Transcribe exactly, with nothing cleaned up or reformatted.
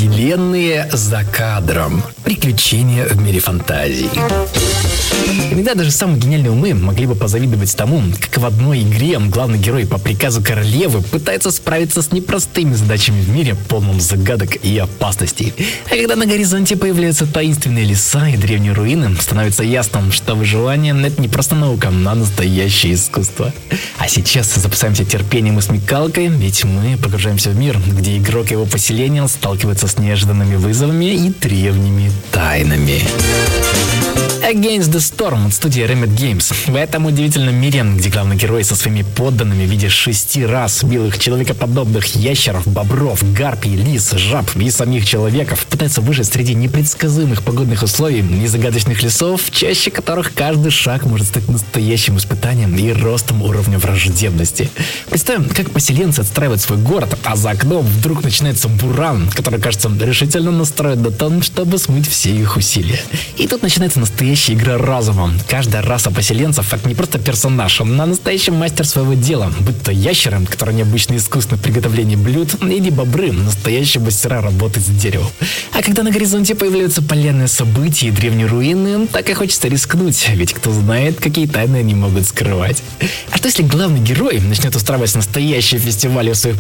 Вселенные за кадром. Приключения в мире фантазии. Иногда даже самые гениальные умы могли бы позавидовать тому, как в одной игре главный герой по приказу королевы пытается справиться с непростыми задачами в мире, полном загадок и опасностей. А когда на горизонте появляются таинственные леса и древние руины, становится ясно, что выживание — это не просто наука, а настоящее искусство. А сейчас запасаемся терпением и смекалкой, ведь мы погружаемся в мир, где игрок и его поселение сталкиваются с неожиданными вызовами и древними тайнами. Against the Storm от студии Remedy Games. В этом удивительном мире, где главный герой со своими подданными в виде шести рас белых человекоподобных ящеров, бобров, гарпий, лис, жаб и самих человеков пытается выжить среди непредсказуемых погодных условий и загадочных лесов, чаще которых каждый шаг может стать настоящим испытанием и ростом уровня враждебности. Представим, как поселенцы отстраивают свой город, а за окном вдруг начинается буран, который, кажется, решительно настроен на то, чтобы смыть все их усилия. И тут начинается настоящая игра разума. Каждая раса поселенцев — это не просто персонаж, а настоящий мастер своего дела, будь то ящеры, которые необычно искусны в приготовлении блюд, или бобры, настоящие мастера работы с деревом. А когда на горизонте появляются полярные события и древние руины, так и хочется рискнуть, ведь кто знает, какие тайны они могут скрывать. А что если главный герой начнет устраивать настоящие фестивали в своих